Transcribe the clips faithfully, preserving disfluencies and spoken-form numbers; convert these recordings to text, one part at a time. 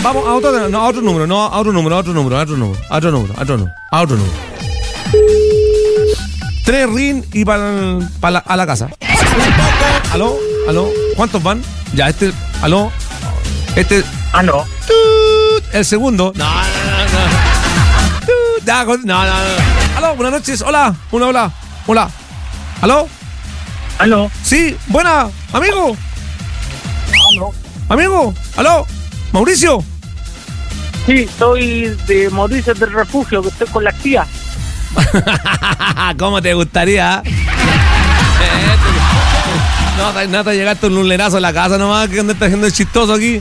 vamos a otro, no, a otro número, no, a otro número, a otro número, a otro número, a otro número, a otro número, a otro número. Tres rin y para pa la, a la casa. ¿Aló? ¿Aló? ¿Cuántos van? Ya, este, ¿aló? Este. ¿Aló? El segundo. No, no, no, no. Ya, no, no, no. Aló, buenas noches. Hola, una hola. Hola. ¿Aló? ¿Aló? Sí, buena, amigo. ¿Aló? Amigo, ¿aló? ¿Mauricio? Sí, soy de Mauricio del Refugio, que estoy con las tías. ¿Cómo te gustaría? No, te, no te llegaste un lulerazo a la casa nomás, que donde estás haciendo el chistoso aquí.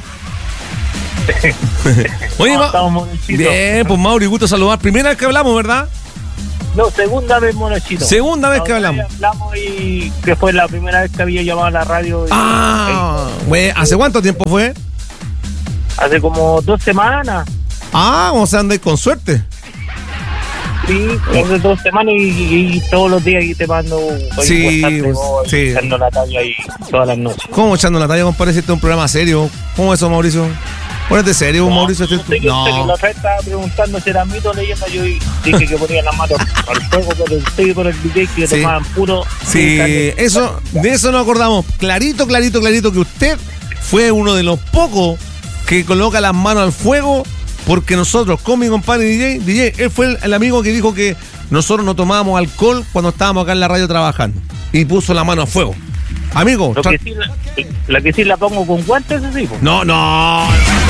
Oye, no, Ma- bien, pues Mauri, gusto saludar. Primera vez que hablamos, ¿verdad? No, segunda vez, monochito. Segunda vez que hablamos. Hablamos y que fue la primera vez que había llamado a la radio. Y, ah, güey, ¿hace cuánto tiempo fue? Hace como dos semanas. Ah, o sea, andáis con suerte. Sí, hace dos semanas y, y, y todos los días aquí te mando sí, pues, sí. echando la talla y todas las noches. ¿Cómo echando la talla, compadre? Si este es un programa serio. ¿Cómo es eso, Mauricio? Ponete serio, no, Mauricio. No, este no. Sé, la otra vez estaba preguntando si era mito leyenda. Yo dije que ponían las manos al fuego, pero usted y por el D J que sí. Tomaban puro. Sí, eso, de eso nos acordamos. Clarito, clarito, clarito que usted fue uno de los pocos que coloca las manos al fuego. Porque nosotros, con mi compadre D J, D J, él fue el, el amigo que dijo que nosotros no tomábamos alcohol cuando estábamos acá en la radio trabajando. Y puso la mano a fuego. Amigo. Lo que sí, la, la que sí la pongo con guantes, ¿sí? No, no.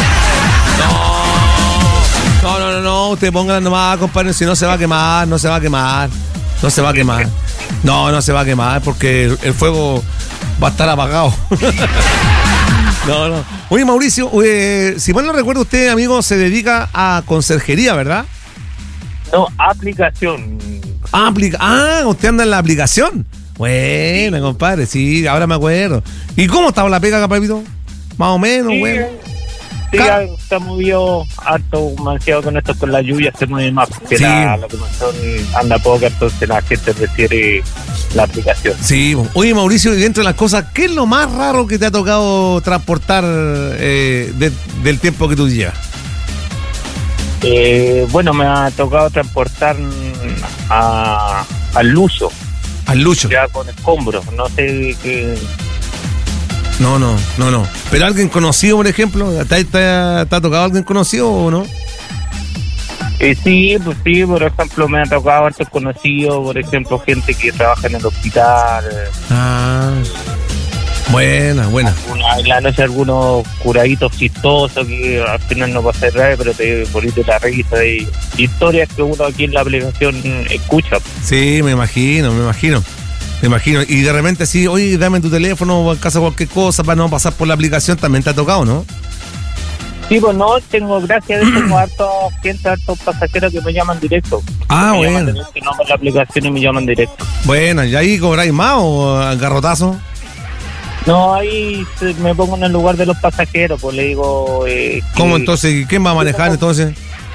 No, no, no, no. Usted ponga nomás, compadre, si no se va a quemar, no se va a quemar. No se va a quemar. No, no se va a quemar porque el, el fuego va a estar apagado. No, no. Oye, Mauricio, eh, si mal no recuerdo, usted, amigo, se dedica a conserjería, ¿verdad? No, aplicación. Ah, aplica- ah, usted anda en la aplicación. Bueno, sí. Compadre, sí, ahora me acuerdo. ¿Y cómo estaba la pega, capapito? Más o menos, sí, bueno. Sí, ya está movido harto, manseado con esto, con la lluvia se mueve más, porque sí. la, la promoción anda poca, entonces la gente refiere la aplicación. Sí, oye, Mauricio, y dentro de las cosas, ¿qué es lo más raro que te ha tocado transportar eh, de, del tiempo que tú llevas? Eh, bueno, me ha tocado transportar a, al Lucho. Al Lucho. Ya con escombros, no sé qué... No, no, no, no. ¿Pero alguien conocido, por ejemplo? ¿Te, te, te ha tocado alguien conocido o no? Eh, sí, pues sí, por ejemplo, me ha tocado hartos conocidos, por ejemplo, gente que trabaja en el hospital. Ah, buena, buena. Alguna, en la noche algunos curaditos chistosos que al final no pasa nada, pero te poniste la risa y historias que uno aquí en la aplicación escucha. Sí, me imagino, me imagino. Me imagino, y de repente sí, oye, dame tu teléfono, en casa cualquier cosa, para no pasar por la aplicación, también te ha tocado, ¿no? Sí, pues no, tengo, gracias a Dios, tengo hartos clientes, hartos pasajeros que me llaman directo. Ah, me bueno. Llaman directo, no por la aplicación y me llaman directo. Bueno, ¿y ahí cobráis más o garrotazo? No, ahí me pongo en el lugar de los pasajeros, pues le digo... Eh, ¿Cómo que, entonces? ¿Quién va a manejar entonces?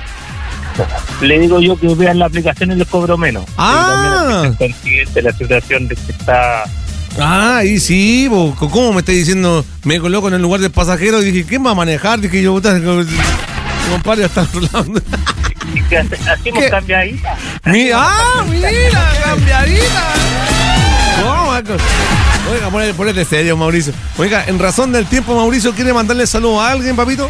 Le digo yo que vean la aplicación y les cobro menos. Ah. Y también consciente de la situación de que está... Ah, y sí, bo, ¿cómo me está diciendo? Me coloco en el lugar del pasajero y dije, ¿quién va a manejar? Dije yo, puta, compadre, hasta hablando. Hacemos cambiadita. Mira, ah, mira, cambiadita. ¿Cómo? Oiga, ponete, ponete serio, Mauricio. Oiga, en razón del tiempo, Mauricio, ¿quiere mandarle saludos a alguien, papito?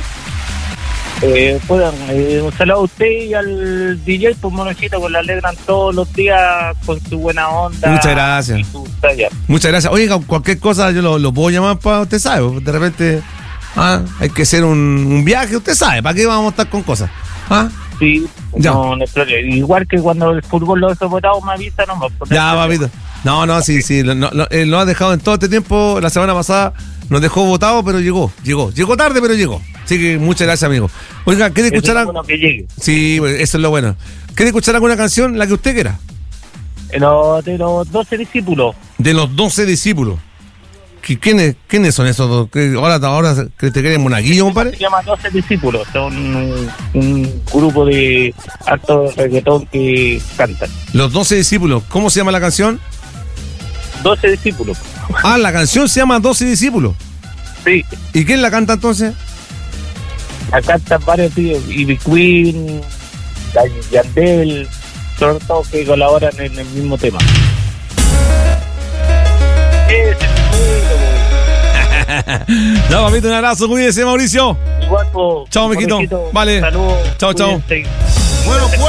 Eh, puedan, eh, un saludo a usted y al D J, pues monochito, que le alegran todos los días con su buena onda. Muchas gracias. Y su talla. Muchas gracias. Oiga, cualquier cosa yo lo, lo puedo llamar para usted sabe. De repente ah, hay que hacer un, un viaje, usted sabe, ¿para qué vamos a estar con cosas? ¿Ah? Sí, ya. No, no es problema. Igual que cuando el fútbol lo he votado, me avisa, no me Ya, papito. No, no, sí, sí. Lo, lo, él lo ha dejado en todo este tiempo. La semana pasada nos dejó votado, pero llegó, llegó. Llegó tarde, pero llegó. Así que muchas gracias, amigo. Oiga, ¿quiere escuchar algo? Bueno que llegue. Sí, eso es lo bueno. ¿Quiere escuchar alguna canción? La que usted quiera. Los, de los doce discípulos. De los doce discípulos. ¿Quiénes, ¿Quiénes son esos dos? ¿Ahora, ahora que te creen monaguillo, compadre? Se llama doce discípulos. Son un, un grupo de actos de reggaetón que cantan. Los doce discípulos. ¿Cómo se llama la canción? doce discípulos. Ah, la canción se llama doce discípulos. Sí. ¿Y quién la canta entonces? acá están varios tíos, Ivy Queen, Yandel, sobre todo que colaboran en el mismo tema. Ese es No, papito, un abrazo, cuídese, Mauricio. igual, po, chao, mijito. Vale. Saludos. Chao, chao. Cuídense. Bueno,